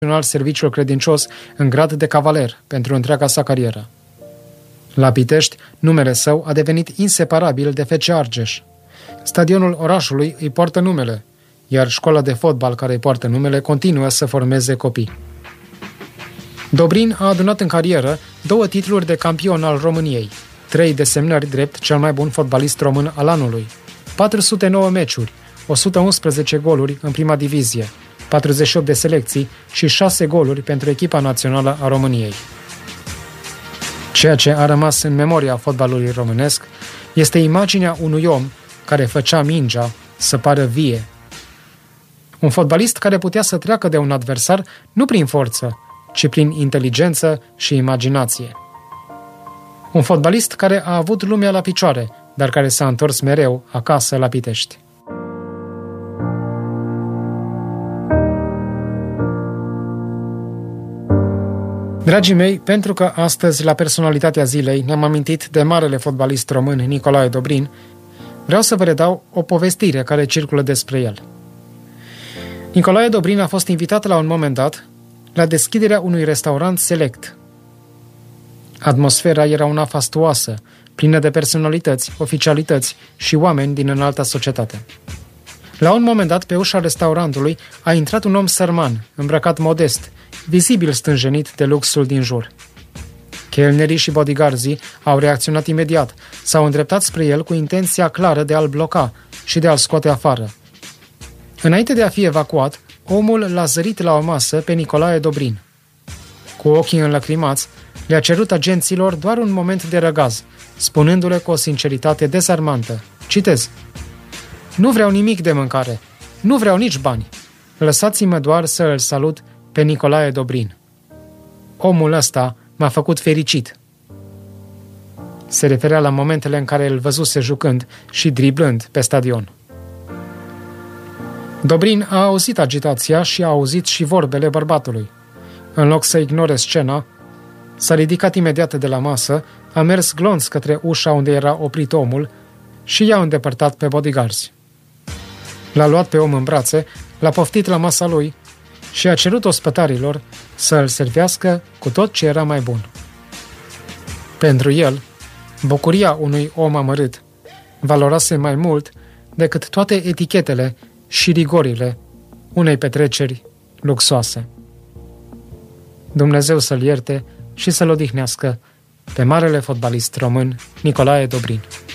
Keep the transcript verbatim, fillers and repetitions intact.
serviciul credincios în grad de cavaler pentru întreaga sa carieră. La Pitești, numele său a devenit inseparabil de F C Argeș. Stadionul orașului îi poartă numele, iar școala de fotbal care îi poartă numele continuă să formeze copii. Dobrin a adunat în carieră două titluri de campion al României, trei desemnări drept cel mai bun fotbalist român al anului, patru sute nouă meciuri, o sută unsprezece goluri în prima divizie, patruzeci și opt de selecții și șase goluri pentru echipa națională a României. Ceea ce a rămas în memoria fotbalului românesc este imaginea unui om care făcea mingea să pară vie. Un fotbalist care putea să treacă de un adversar nu prin forță, ci prin inteligență și imaginație. Un fotbalist care a avut lumea la picioare, dar care s-a întors mereu acasă la Pitești. Dragii mei, pentru că astăzi, la Personalitatea Zilei, ne-am amintit de marele fotbalist român Nicolae Dobrin, vreau să vă redau o povestire care circulă despre el. Nicolae Dobrin a fost invitat la un moment dat la deschiderea unui restaurant select. Atmosfera era una fastuoasă, plină de personalități, oficialități și oameni din înalta societate. La un moment dat, pe ușa restaurantului, a intrat un om sărman, îmbrăcat modest, vizibil stânjenit de luxul din jur. Chelnerii și bodyguardzii au reacționat imediat, s-au îndreptat spre el cu intenția clară de a-l bloca și de a-l scoate afară. Înainte de a fi evacuat, omul l-a zărit la o masă pe Nicolae Dobrin. Cu ochii înlăcrimați, le-a cerut agenților doar un moment de răgaz, spunându-le cu o sinceritate dezarmantă. Citez: "Nu vreau nimic de mâncare, nu vreau nici bani. Lăsați-mă doar să îl salut pe Nicolae Dobrin. Omul ăsta m-a făcut fericit." Se referea la momentele în care îl văzuse jucând și driblând pe stadion. Dobrin a auzit agitația și a auzit și vorbele bărbatului. În loc să ignore scena, s-a ridicat imediat de la masă, a mers glonț către ușa unde era oprit omul și i-a îndepărtat pe bodyguards. L-a luat pe om în brațe, l-a poftit la masa lui și a cerut ospătarilor să îl servească cu tot ce era mai bun. Pentru el, bucuria unui om amărât valorase mai mult decât toate etichetele și rigorile unei petreceri luxoase. Dumnezeu să-l ierte și să-l odihnească pe marele fotbalist român Nicolae Dobrin.